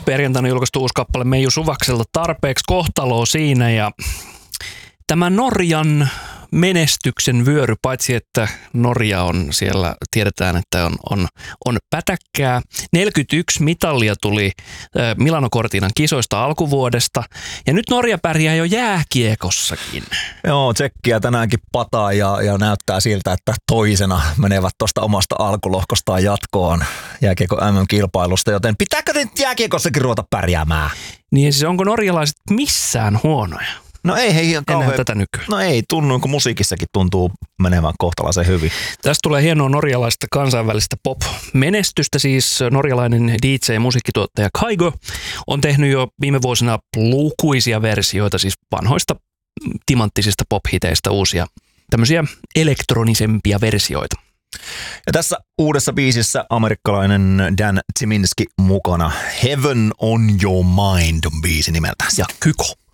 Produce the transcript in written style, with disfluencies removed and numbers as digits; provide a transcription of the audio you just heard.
perjantaina julkaistu uusi kappale Meiju Suvakselta Tarpeeksi kohtaloa siinä ja tämä Norjan menestyksen vyöry, paitsi että Norja on siellä, tiedetään, että on pätäkkää. 41 mitallia tuli Milano Cortinan kisoista alkuvuodesta ja nyt Norja pärjää jo jääkiekossakin. Joo, Tsekkiä tänäänkin pataa ja näyttää siltä, että toisena menevät tuosta omasta alkulohkostaan jatkoon jääkiekon MM-kilpailusta, joten pitääkö nyt jääkiekossakin ruveta pärjäämään? Niin siis onko norjalaiset missään huonoja? No ei hei kauhean. Tätä nykyään. No ei tunnu, kun musiikissakin tuntuu menevän kohtalaisen hyvin. Tästä tulee hienoa norjalaista kansainvälistä pop-menestystä, siis norjalainen DJ- ja musiikkituottaja Kygo on tehnyt jo viime vuosina lukuisia versioita, siis vanhoista timanttisista pop-hiteistä uusia tämmöisiä elektronisempia versioita. Ja tässä uudessa biisissä amerikkalainen Dan Tyminski mukana. Heaven on Your Mind on biisi nimeltään. Ja Kygo.